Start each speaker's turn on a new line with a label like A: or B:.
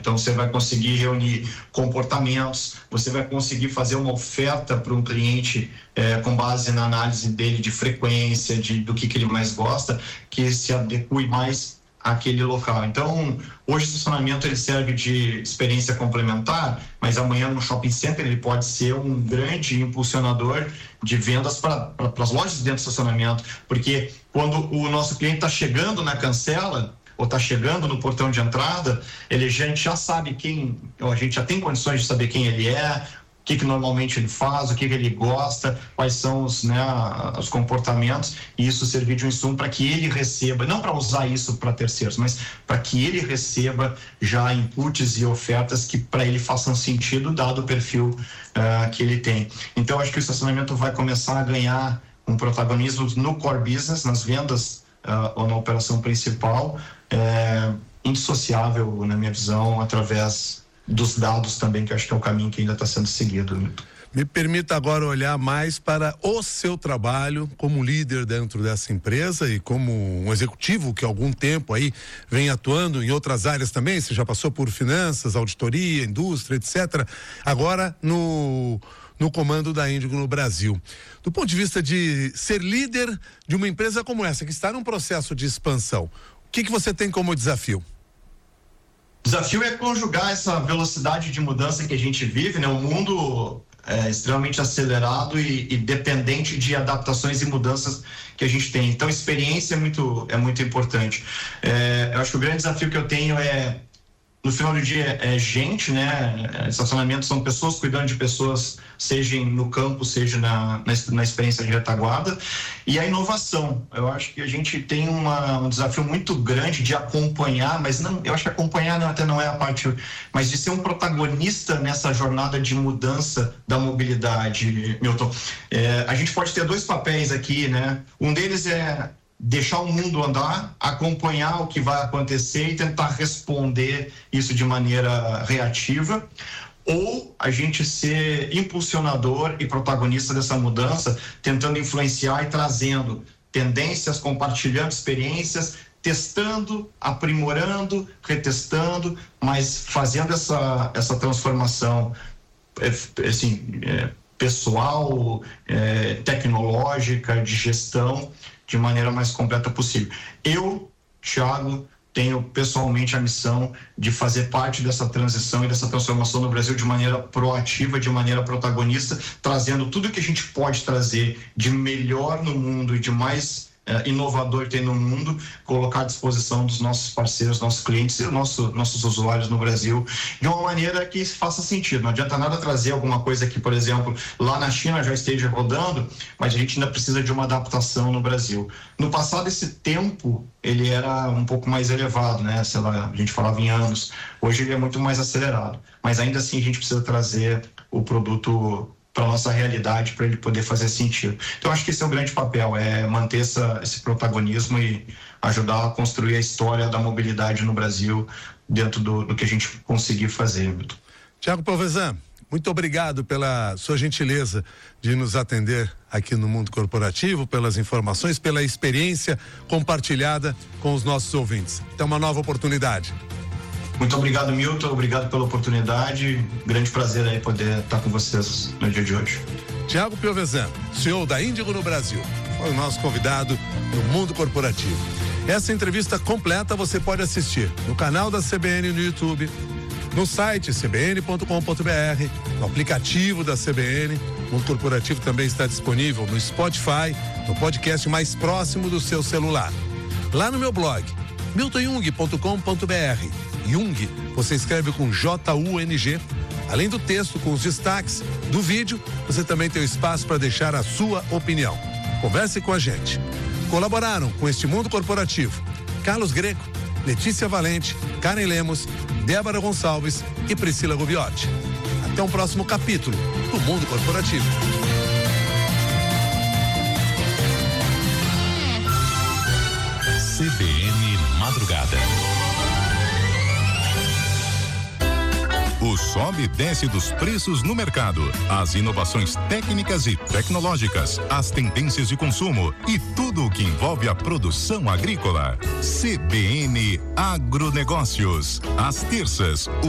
A: Então você vai conseguir reunir comportamentos, você vai conseguir fazer uma oferta para um cliente com base na análise dele de frequência, do que ele mais gosta, que se adeque mais àquele local. Então, hoje o estacionamento ele serve de experiência complementar, mas amanhã no shopping center ele pode ser um grande impulsionador de vendas para as lojas dentro do estacionamento, porque quando o nosso cliente está chegando na cancela ou está chegando no portão de entrada, a gente já sabe a gente já tem condições de saber quem ele é, o que normalmente ele faz, o que ele gosta, quais são os comportamentos, e isso servir de um insumo para que ele receba, não para usar isso para terceiros, mas para que ele receba já inputs e ofertas que para ele façam sentido, dado o perfil que ele tem. Então, acho que o estacionamento vai começar a ganhar um protagonismo no core business, nas vendas ou na operação principal, indissociável, na minha visão, através dos dados também, que acho que é o caminho que ainda está sendo seguido, Milton.
B: Me permita agora olhar mais para o seu trabalho como líder dentro dessa empresa e como um executivo que há algum tempo aí vem atuando em outras áreas também. Você já passou por finanças, auditoria, indústria, etc. Agora no comando da Índigo no Brasil. Do ponto de vista de ser líder de uma empresa como essa, que está num processo de expansão, o que você tem como desafio?
A: O desafio é conjugar essa velocidade de mudança que a gente vive, né? O mundo é extremamente acelerado e dependente de adaptações e mudanças que a gente tem. Então, experiência é muito importante. Eu acho que o grande desafio que eu tenho no final do dia, gente, né? Estacionamento são pessoas cuidando de pessoas, seja no campo, seja na experiência de retaguarda. E a inovação. Eu acho que a gente tem um desafio muito grande de acompanhar, mas não, eu acho que acompanhar até não é a parte, mas de ser um protagonista nessa jornada de mudança da mobilidade, Milton. A gente pode ter dois papéis aqui, né? Um deles é deixar o mundo andar, acompanhar o que vai acontecer e tentar responder isso de maneira reativa, ou a gente ser impulsionador e protagonista dessa mudança, tentando influenciar e trazendo tendências, compartilhando experiências, testando, aprimorando, retestando, mas fazendo essa transformação pessoal, tecnológica, de gestão, de maneira mais completa possível. Eu, Thiago, tenho pessoalmente a missão de fazer parte dessa transição e dessa transformação no Brasil de maneira proativa, de maneira protagonista, trazendo tudo que a gente pode trazer de melhor no mundo e de mais inovador tem no mundo, colocar à disposição dos nossos parceiros, nossos clientes e nossos usuários no Brasil, de uma maneira que faça sentido. Não adianta nada trazer alguma coisa que, por exemplo, lá na China já esteja rodando, mas a gente ainda precisa de uma adaptação no Brasil. No passado, esse tempo, ele era um pouco mais elevado, né? Sei lá, a gente falava em anos. Hoje ele é muito mais acelerado, mas ainda assim a gente precisa trazer o produto para a nossa realidade, para ele poder fazer sentido. Então, acho que esse é o grande papel, manter esse protagonismo e ajudar a construir a história da mobilidade no Brasil dentro do que a gente conseguir fazer, Milton.
B: Thiago Povesan, muito obrigado pela sua gentileza de nos atender aqui no Mundo Corporativo, pelas informações, pela experiência compartilhada com os nossos ouvintes. Até uma nova oportunidade.
A: Muito obrigado, Milton. Obrigado pela oportunidade. Grande prazer aí poder estar com vocês no dia de hoje.
B: Thiago Povesan, CEO da Índigo no Brasil, foi o nosso convidado no Mundo Corporativo. Essa entrevista completa você pode assistir no canal da CBN no YouTube, no site cbn.com.br, no aplicativo da CBN. O Mundo Corporativo também está disponível no Spotify, no podcast mais próximo do seu celular. Lá no meu blog, miltonjung.com.br. Jung, você escreve com J-U-N-G. Além do texto com os destaques do vídeo, você também tem o espaço para deixar a sua opinião. Converse com a gente. Colaboraram com este Mundo Corporativo Carlos Greco, Letícia Valente, Karen Lemos, Débora Gonçalves e Priscila Gubiotti. Até um próximo capítulo do Mundo Corporativo.
C: CBN Madrugada. O sobe e desce dos preços no mercado, as inovações técnicas e tecnológicas, as tendências de consumo e tudo o que envolve a produção agrícola. CBN Agronegócios, às terças,